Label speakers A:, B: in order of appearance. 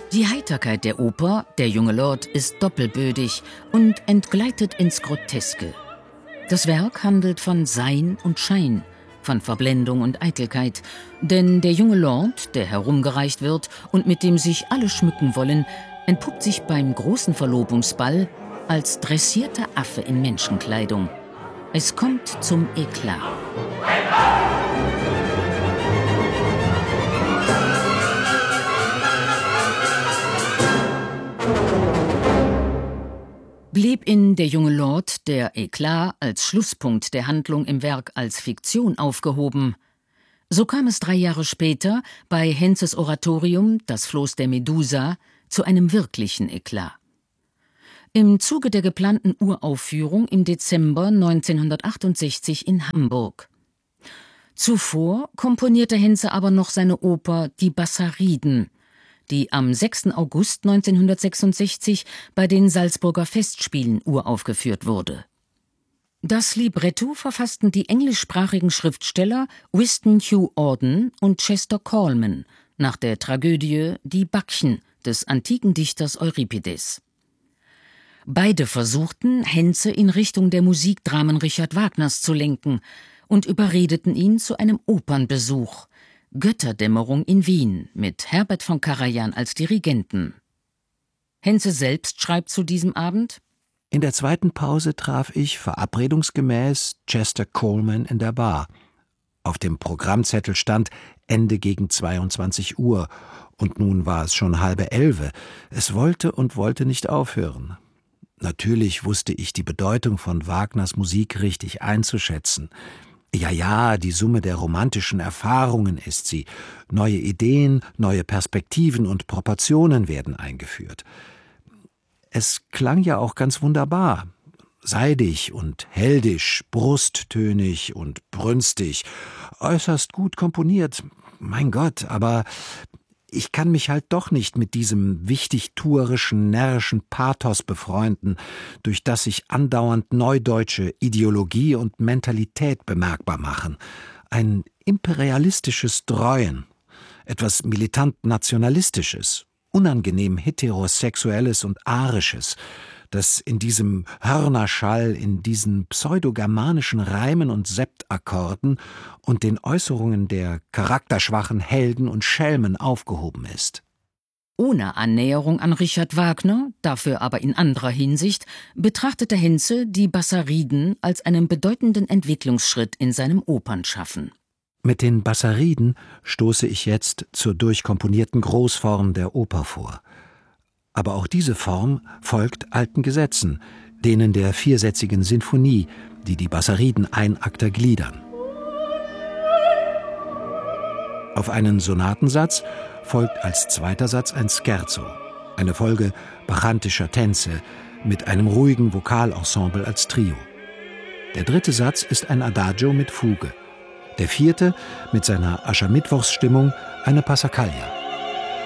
A: Die Heiterkeit der Oper »Der junge Lord« ist doppelbödig und entgleitet ins Groteske. Das Werk handelt von Sein und Schein, von Verblendung und Eitelkeit, denn der junge Lord, der herumgereicht wird und mit dem sich alle schmücken wollen, entpuppt sich beim großen Verlobungsball als dressierter Affe in Menschenkleidung. Es kommt zum Eklat. Blieb in »Der junge Lord« der Eklat als Schlusspunkt der Handlung im Werk als Fiktion aufgehoben, so kam es 3 Jahre später bei Henzes Oratorium »Das Floß der Medusa« zu einem wirklichen Eklat. Im Zuge der geplanten Uraufführung im Dezember 1968 in Hamburg. Zuvor komponierte Henze aber noch seine Oper »Die Bassariden«, die am 6. August 1966 bei den Salzburger Festspielen uraufgeführt wurde. Das Libretto verfassten die englischsprachigen Schriftsteller Wystan Hugh Auden und Chester Coleman nach der Tragödie »Die Bakchen« des antiken Dichters Euripides. Beide versuchten, Henze in Richtung der Musikdramen Richard Wagners zu lenken und überredeten ihn zu einem Opernbesuch, Götterdämmerung in Wien, mit Herbert von Karajan als Dirigenten. Henze selbst schreibt zu diesem Abend:
B: In der zweiten Pause traf ich verabredungsgemäß Chester Coleman in der Bar. Auf dem Programmzettel stand Ende gegen 22 Uhr, und nun war es schon 10:30. Es wollte nicht aufhören. Natürlich wusste ich die Bedeutung von Wagners Musik richtig einzuschätzen. Ja, die Summe der romantischen Erfahrungen ist sie. Neue Ideen, neue Perspektiven und Proportionen werden eingeführt. Es klang ja auch ganz wunderbar. Seidig und heldisch, brusttönig und brünstig. Äußerst gut komponiert. Mein Gott, aber ich kann mich halt doch nicht mit diesem wichtigtuerischen, närrischen Pathos befreunden, durch das sich andauernd neudeutsche Ideologie und Mentalität bemerkbar machen. Ein imperialistisches Dräuen, etwas militant Nationalistisches, unangenehm Heterosexuelles und Arisches, das in diesem Hörnerschall, in diesen pseudogermanischen Reimen und Septakkorden und den Äußerungen der charakterschwachen Helden und Schelmen aufgehoben ist.
A: Ohne Annäherung an Richard Wagner, dafür aber in anderer Hinsicht, betrachtete Henze die Bassariden als einen bedeutenden Entwicklungsschritt in seinem Opernschaffen.
B: Mit den Bassariden stoße ich jetzt zur durchkomponierten Großform der Oper vor. Aber auch diese Form folgt alten Gesetzen, denen der viersätzigen Sinfonie, die die Bassariden Einakter gliedern. Auf einen Sonatensatz folgt als zweiter Satz ein Scherzo, eine Folge bacchantischer Tänze mit einem ruhigen Vokalensemble als Trio. Der dritte Satz ist ein Adagio mit Fuge, der vierte mit seiner Aschermittwochsstimmung eine Passacaglia.